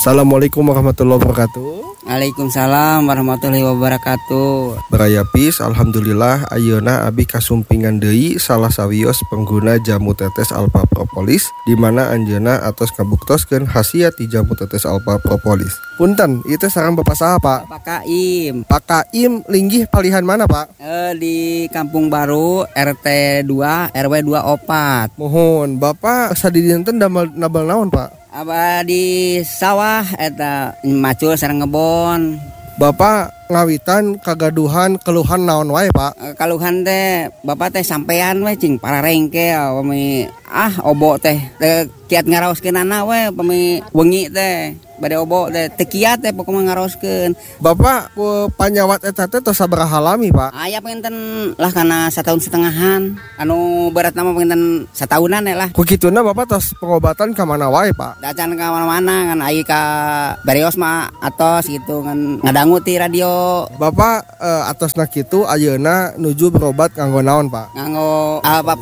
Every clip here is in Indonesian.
Assalamualaikum warahmatullahi wabarakatuh. Waalaikumsalam warahmatullahi wabarakatuh. Beraya pis, alhamdulillah ayeuna abi kasumpingan deui salah sawios pengguna jamu tetes alpha propolis di mana anjeunna atos ngabuktoskeun khasiat di jamu tetes alpha propolis. Punten, itu sareng Bapak saha, Pak? Pak Kaim. Pak Kaim linggih palihan mana, Pak? Di Kampung Baru RT 2 RW 24. Mohon, Bapak sadidinten damel nabal naon, Pak? Aba di sawah eta macul sareng ngebon. Bapak ngawitan kagaduhan keluhan naon wae, Pak? Kaluhan teh Bapak teh sampean we cing para rengke pami obo teh kiat ngaraoskeunana we pami wengi teh bade obo teh teu kiat teh pokona ngaraoskeun. Bapak panyawat eta teh tos sabaraha lami, Pak? Aya penginten lah kana 1,5 tahunan. Anu berat nama penginten 1 tahunan lah. Ku kituna Bapak tos pengobatan ka mana wae, Pak? Dacan ka mana-mana kan ai ka Barios mah atos gitu kan ngadangu ti radio. Bapak atosna kitu ayeuna nuju berobat kanggo naon, Pak? Nganggo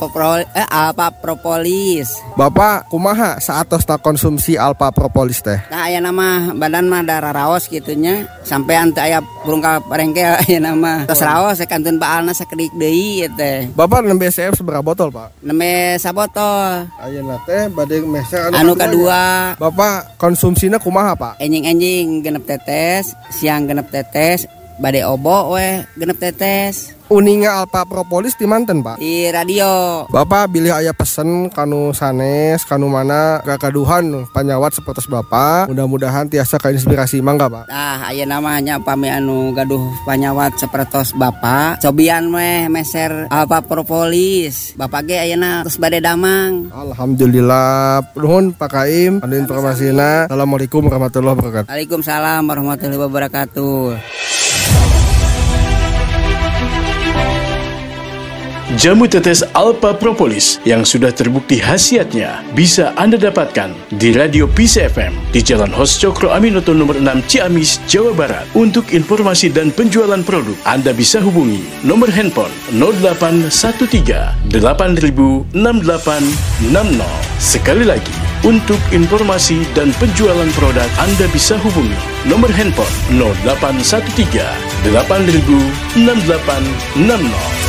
alpha propolis. Bapak kumaha saatosna konsumsi alpha propolis teh? Nah aya nama badan mah darah raos gitunya sampean teh aya burung ka parengke aya nama tos raos kantun baalna sakedik deui teh. Bapak nembe CF seberapa botol, Pak? Nembe sabotol. Ayeuna teh bade meser Anu kadua. Bapak konsumsina kumaha, Pak? Enjing-enjing genep tetes, siang genep tetes, bade obo we genep tetes. Uninga alpha propolis di manten, Pak? Di radio. Bapak bilih aya pesen kanu sanes kanu mana kakaduhan panyawat sapertos Bapak. Mudah-mudahan tiasa kainspirasi mangga, Pak. Aya namanya pami anu gaduh panyawat sapertos Bapak. Cobian we meser alpha propolis. Bapak ge ayeuna tos bade damang. Alhamdulillah. Nuhun Pak Kaim anu informasina. Assalamualaikum warahmatullahi wabarakatuh. Waalaikumsalam warahmatullahi wabarakatuh. Jamu tetes alpha propolis yang sudah terbukti khasiatnya bisa Anda dapatkan di Radio Peace FM di Jalan Hos Cokro Aminoto nomor 6 Ciamis, Jawa Barat. Untuk informasi dan penjualan produk, Anda bisa hubungi nomor handphone 0813 8000 6860. Sekali lagi, untuk informasi dan penjualan produk, Anda bisa hubungi nomor handphone 0813 8000 6860.